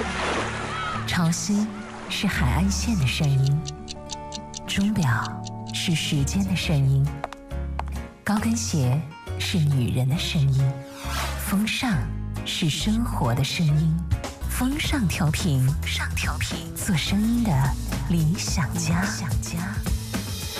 潮汐是海岸线的声音，钟表是时间的声音，高跟鞋是女人的声音，风尚是生活的声音。风尚调频，做声音的理想家。